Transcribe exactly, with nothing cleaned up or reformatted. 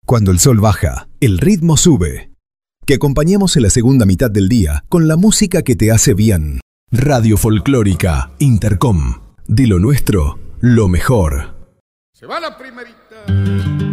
Cuando el sol baja, el ritmo sube. Que acompañemos en la segunda mitad del día con la música que te hace bien. Radio Folclórica Intercom. De lo nuestro, lo mejor. Se va la primerita.